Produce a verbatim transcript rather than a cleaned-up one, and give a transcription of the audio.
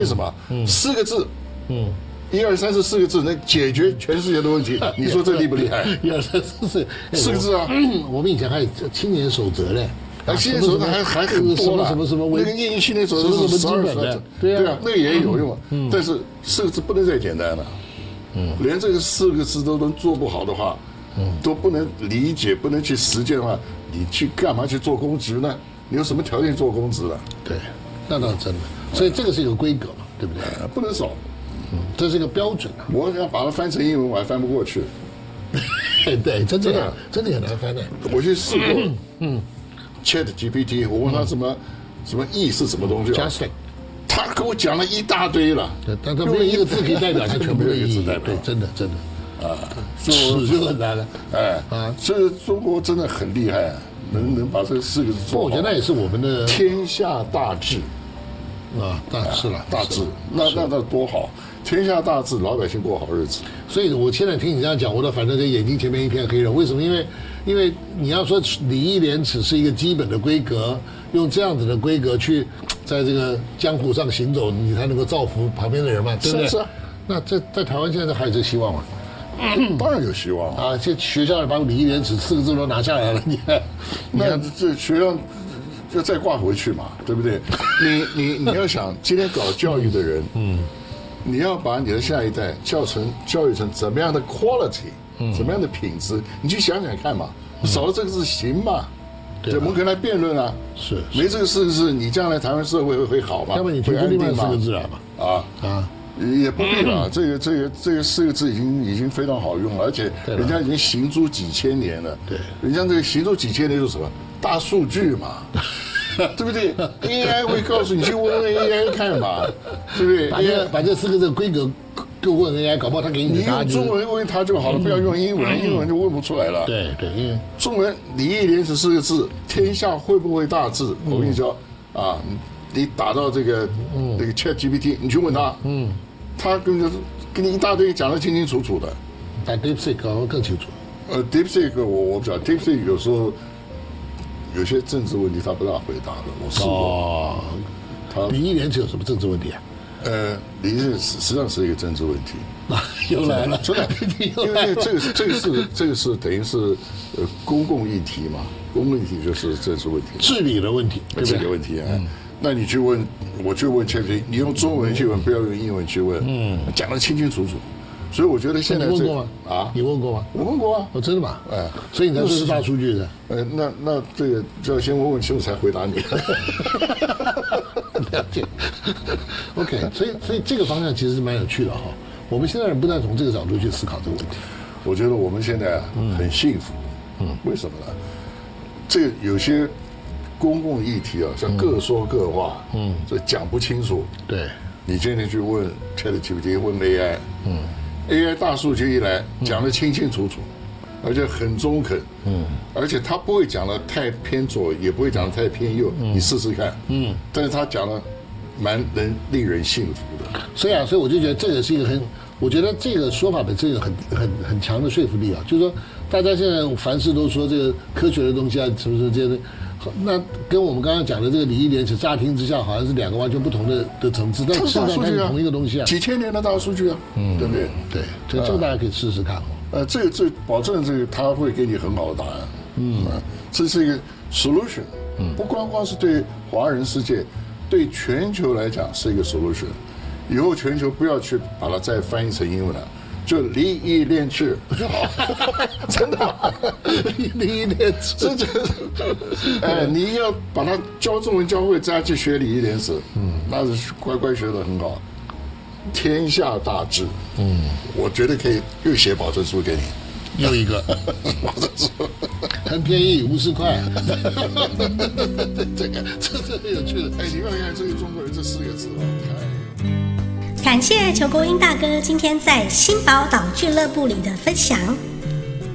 为什么？嗯，四个字，嗯，一二三四四个字能解决全世界的问题，你说这厉不厉害？ 一二三四四四个字啊！ 我们以前还有青年守则嘞。 啊，青年守则还还很多了， 什么什么那个业余青年守则是十二分，对啊，那个也有用，嗯，但是四个字不能再简单了，嗯，连这个四个字都能做不好的话，嗯，都不能理解，不能去实践的话，你去干嘛去做公职呢？你有什么条件做公职了？ 对，那倒真的，所以这个是一个规格嘛，对不对？ 呃、不能少， 嗯，这是一个标准啊。 我想把它翻成英文，我还翻不过去。 对，真的真的很难翻的。 我去试过，嗯。Chat G P T， 我问他什么、嗯、什么 E 是什么东西、啊、 ？Justic， 他跟我讲了一大堆了， 对，但他没有一个字可以代表他全部的意义。对，真的真的啊，尺就很难了。 哎啊，所以中国真的很厉害、啊，能能把这四个字做好。 我觉得那也是我们的天下大治啊，大治了， 大治，那那那多好。天下大治，老百姓过好日子。 所以我现在听你这样讲，我的反正这眼睛前面一片黑了。为什么？因为，因为你要说礼义廉耻是一个基本的规格，用这样子的规格去在这个江湖上行走，你才能够造福旁边的人嘛，对不对？ 是啊。 那在在台湾现在还有这希望吗？ 当然有希望啊！这学校把礼义廉耻四个字都拿下来了，你看， 那这学校就再挂回去嘛，对不对？你你你要想，今天搞教育的人，嗯。你要把你的下一代教成教育成怎么样的 quality， 嗯，怎么样的品质，你去想想看嘛。少了这个字行吗？对，我们可以来辩论啊。 是， 没这个四个字，你将来台湾社会会好吗？ 要不你提出另外四个字来嘛？ 啊啊，也不必了。这个这个这个四个字已经已经非常好用了，而且人家已经行诸几千年了。 对， 人家这个行诸几千年就是什么大数据嘛。对不对 ？A I 会告诉你去问 A I 看嘛，对不对？ 把这把这四个字规格就问 A I， 搞不好他给你你用中文问他就好了，不要用英文，英文就问不出来了。 对对，因为中文礼义廉耻四个字，天下会不会大治？我跟你说啊，你打到这个那个 Chat G P T， 你去问他，嗯，他跟你跟你一大堆讲得清清楚楚的。 但 DeepSeek 更清楚。 呃 ，DeepSeek 我我不知道 ，DeepSeek 有时候。有些政治问题他不大回答的，我试过。哦， 他礼义廉耻有什么政治问题啊？ 呃，礼义实实际上是一个政治问题。 又来了， 真的，因为这个这个是这个是等于是呃公共议题嘛，公共议题就是政治问题， 治理的问题， 治理问题啊。嗯，那你去问，我去问 Chat G P T， 你用中文去问，不要用英文去问，嗯，讲得清清楚楚。所以我觉得现在你问过吗？ 啊， 你问过吗？ 我问过啊。 哦，真的吗？ 哎， 所以你才这是大数据的。 呃，那那这个就要先问问清楚才回答你。 了解。OK， 所以所以这个方向其实是蛮有趣的哈。我们现在人不断从这个角度去思考这个问题。 我觉得我们现在啊很幸福。嗯。为什么呢？这个有些公共议题啊，像各说各话，嗯，这讲不清楚。 对。 你今天去问 Chat G P T， 问 A I， 嗯。A I 大数据一来，讲得清清楚楚，而且很中肯，嗯，而且他不会讲得太偏左，也不会讲得太偏右，嗯、你试试看，嗯，但是他讲得蛮能令人信服的。 所以啊，所以我就觉得这个是一个很，我觉得这个说法本身有很很很强的说服力啊，就是说大家现在凡事都说这个科学的东西啊，什么什么这些。那跟我们刚刚讲的这个礼义廉耻，乍听之下好像是两个完全不同的的层次，但事实上它是同一个东西啊， 几千年的大数据啊，嗯，对不对？ 对，这这个大家可以试试看哦。 呃，这个这个保证这个他会给你很好的答案，嗯，这是一个 solution， 嗯，不光光是对华人世界，对全球来讲是一个 solution。以后全球不要去把它再翻译成英文了。就礼义廉耻就好，真的， 礼义廉耻， 这就是，哎，你要把它教中文教会，再去学礼义廉耻，嗯，那是乖乖学得很好，天下大治，嗯，我觉得可以又写保证书给你， 又一个保证书， 很便宜，五十块， 这个这是很有趣的，哎，你看看这个中国人这四个字啊， 感谢裘国英大哥今天在新宝岛俱乐部里的分享。